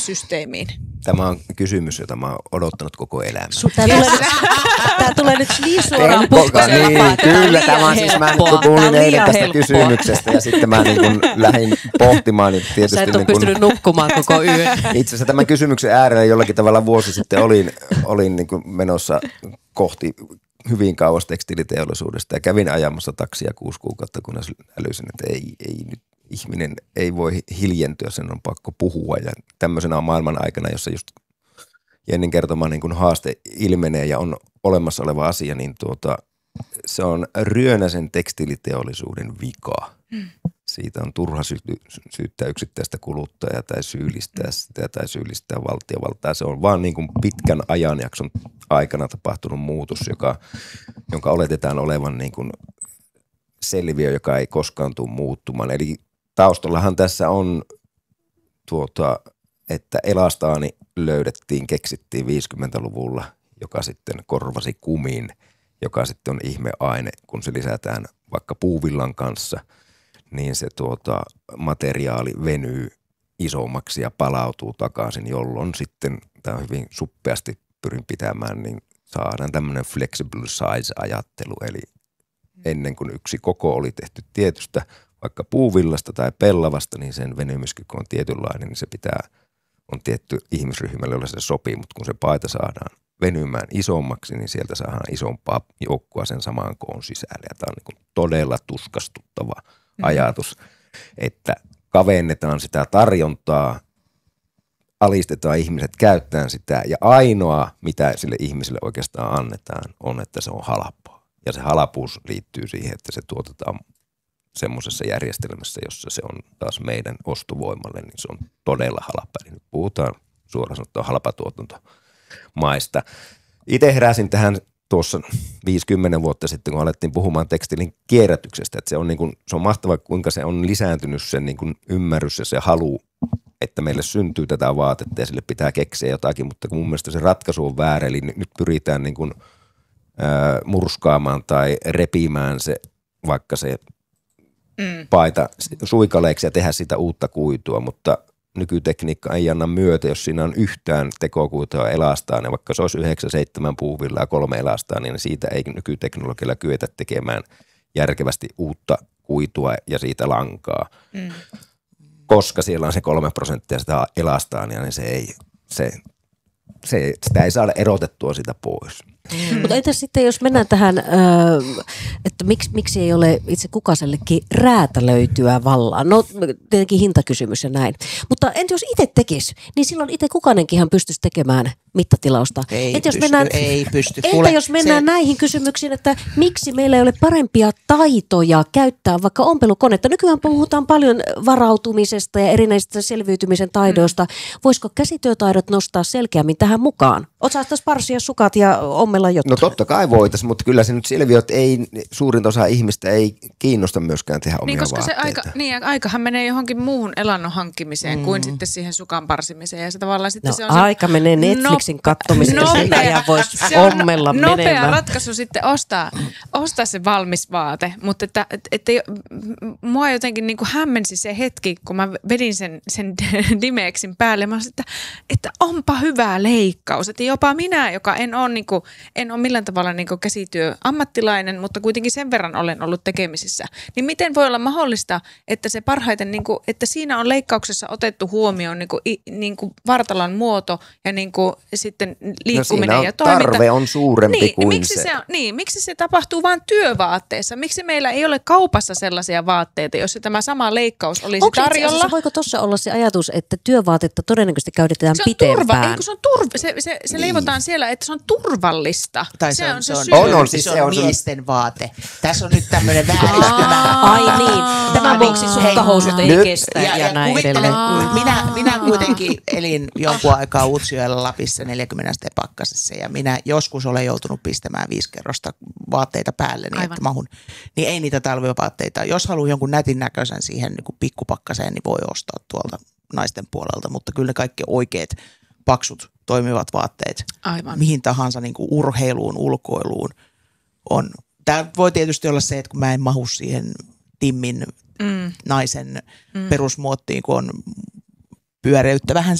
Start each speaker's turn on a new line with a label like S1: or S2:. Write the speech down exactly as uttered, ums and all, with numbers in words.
S1: systeemiin?
S2: Tämä on kysymys, jota mä oon odottanut koko elämän.
S3: Tämä tulee, tämä tulee nyt niin suoraan puhtaan.
S2: Niin, kyllä, tämä on siis, mä kuulin eilen tästä kysymyksestä ja sitten mä niin kuin lähdin pohtimaan. Niin tietysti
S3: sä et ole
S2: niin kuin,
S3: pystynyt nukkumaan koko yön.
S2: Itse asiassa tämän kysymyksen äärellä jollakin tavalla vuosi sitten olin, olin niin kuin menossa kohti hyvin kauas tekstiiliteollisuudesta ja kävin ajamassa taksia kuusi kuukautta, kun älysin, että ei, ei nyt ihminen ei voi hiljentyä, sen on pakko puhua ja tämmöisenä maailman aikana, jossa just Jennin kertoma niin kun haaste ilmenee ja on olemassa oleva asia, niin tuota, se on ryönäisen tekstiiliteollisuuden vika. Mm. Siitä on turha sy- syyttää yksittäistä kuluttajaa tai syyllistää sitä tai syyllistää valtiovaltaa. Se on vaan niin kuin pitkän ajanjakson aikana tapahtunut muutos, joka, jonka oletetaan olevan niin kuin selviö, joka ei koskaan tule muuttumaan. Eli taustallahan tässä on tuota, että elastaani löydettiin, keksittiin viisikymmentäluvulla, joka sitten korvasi kumin, joka sitten on ihmeaine, kun se lisätään vaikka puuvillan kanssa, niin se tuota, materiaali venyy isommaksi ja palautuu takaisin, jolloin sitten, tämä on hyvin suppeasti pyrin pitämään, niin saadaan tämmöinen flexible size-ajattelu, eli ennen kuin yksi koko oli tehty tietystä, vaikka puuvillasta tai pellavasta, niin sen venymyskyky on tietynlainen, niin se pitää, on tietty ihmisryhmälle, jolla se sopii, mutta kun se paita saadaan venymään isommaksi, niin sieltä saadaan isompaa joukkoa sen samaan koon sisälle. Ja tämä on niin kuin todella tuskastuttava mm. ajatus, että kavennetaan sitä tarjontaa, alistetaan ihmiset käyttämään sitä, ja ainoa, mitä sille ihmiselle oikeastaan annetaan, on, että se on halpaa. Ja se halpuus liittyy siihen, että se tuotetaan semmoisessa järjestelmässä, jossa se on taas meidän ostovoimalle, niin se on todella halpa. Eli nyt puhutaan suoraan sanottuna halpatuotantomaista. Itse heräsin tähän tuossa viisikymmentä vuotta sitten, kun alettiin puhumaan tekstiilin kierrätyksestä. Että se on, niin kuin, se on mahtavaa, kuinka se on lisääntynyt sen niin kuin ymmärrys ja se halu, että meille syntyy tätä vaatetta ja sille pitää keksiä jotakin, mutta kun mun mielestä se ratkaisu on väärä, eli nyt pyritään niin kuin, ää, murskaamaan tai repimään se, vaikka se Mm. paita suikaleeksi ja tehdä sitä uutta kuitua, mutta nykytekniikka ei anna myötä, jos siinä on yhtään tekokuitua elastaa, niin vaikka se olisi yhdeksän, seitsemän puuvilla ja kolme elastaa, niin siitä ei nykyteknologialla kyetä tekemään järkevästi uutta kuitua ja siitä lankaa. Mm. Koska siellä on se kolme prosenttia sitä elastaa, niin se ei, se, se, sitä ei saada erotettua sitä pois.
S3: Mm. Mutta entäs sitten, jos mennään tähän, että miksi, miksi ei ole itse kukasellekin räätälöityä vallaan? No tietenkin hintakysymys ja näin. Mutta entä jos itse tekisi, niin silloin itse kukainenkinhan pystyisi tekemään mittatilausta.
S4: Ei
S3: entä
S4: pysty,
S3: jos mennään,
S4: ei pysty.
S3: Entä
S4: Kuule,
S3: jos mennään
S4: se...
S3: näihin kysymyksiin, että miksi meillä ei ole parempia taitoja käyttää vaikka ompelukonetta? Nykyään puhutaan paljon varautumisesta ja erinäisistä selviytymisen taidoista. Mm. Voisiko käsityötaidot nostaa selkeämmin tähän mukaan? Osaataisiin parsia sukat ja ommella jotain.
S2: No totta kai voitaisiin, mutta kyllä se nyt selviää, että ei, suurin osa ihmistä ei kiinnosta myöskään tehdä omia
S1: niin, koska
S2: vaatteita.
S1: Se aika, niin, aikahan menee johonkin muuhun elannon hankkimiseen mm. kuin sitten siihen sukan parsimiseen. Ja se tavallaan sitten
S3: no,
S1: se on
S3: aika se, menee Netflixin no, kattomiseen, nopea, ja voisi ommella
S1: nopea
S3: menemään.
S1: Nopea ratkaisu sitten ostaa, ostaa se valmis vaate, mutta että, että, että mua jotenkin niin kuin hämmensi se hetki, kun mä vedin sen, sen Dimexin päälle. Mä olisin, että, että onpa hyvä leikkaus. Että jopa minä, joka en ole, niin kuin, en ole millään tavalla niin kuin käsityöammattilainen, mutta kuitenkin sen verran olen ollut tekemisissä. Niin miten voi olla mahdollista, että se parhaiten, niin kuin, että siinä on leikkauksessa otettu huomioon niin kuin, niin kuin vartalon muoto ja niin kuin, sitten liikkuminen
S2: no
S1: ja toiminta.
S2: Tarve on suurempi
S1: niin,
S2: kuin
S1: miksi
S2: se.
S1: se on, niin, miksi se tapahtuu vain työvaatteessa? Miksi meillä ei ole kaupassa sellaisia vaatteita, jos tämä sama leikkaus olisi
S3: Onko
S1: tarjolla?
S3: Voiko tuossa olla se ajatus, että työvaatetta todennäköisesti käytetään
S1: se
S3: pitempään?
S1: Turva, eikö se on turva, se, se, se niin. leivotaan siellä, että se on turvallista.
S4: Tai se, se on, se on,
S1: syy.
S4: on, on, siis se on miesten vaate. Tässä on nyt tämmöinen vääristyvä.
S3: Ai niin, tämän vuoksi sukkahousut ei
S4: nyt,
S3: kestä ja,
S4: ja, ja
S3: näin edelleen.
S4: Minä, minä kuitenkin elin jonkun aikaa Utsjoella Lapissa neljäkymmentä asteen pakkasessa ja minä joskus olen joutunut pistämään viisi kerrosta vaatteita päälle niin, että mahun. Niin ei niitä talvivaatteita. Jos haluaa jonkun nätin näköisen siihen niin kuin pikkupakkaseen, niin voi ostaa tuolta naisten puolelta, mutta kyllä ne kaikki oikeat paksut toimivat vaatteet
S1: Aivan.
S4: mihin tahansa niin kuin urheiluun, ulkoiluun on. Tämä voi tietysti olla se, että kun mä en mahu siihen Timmin mm. naisen mm. perusmuottiin, kun on pyöreyttä vähän